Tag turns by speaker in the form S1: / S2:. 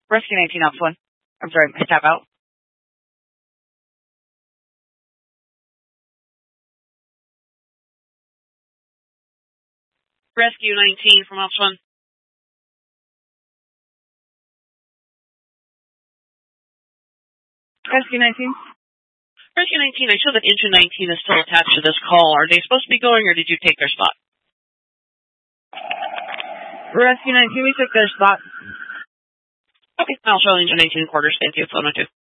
S1: Rescue 19, Alpha 1. I'm sorry, I tap out.
S2: Rescue 19 from Alpha 1.
S1: Rescue 19.
S2: Rescue 19, I show that Engine 19 is still attached to this call. Are they supposed to be going, or did you take their spot?
S1: Rescue 19, we took their spot.
S2: Okay, I'll show Engine 19 quarters. Thank you, Phone 2.